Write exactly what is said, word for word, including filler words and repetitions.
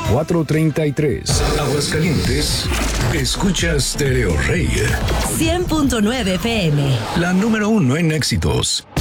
cuatro treinta y tres. Aguascalientes, escucha Stereo Rey. cien punto nueve F M. La número uno en éxitos.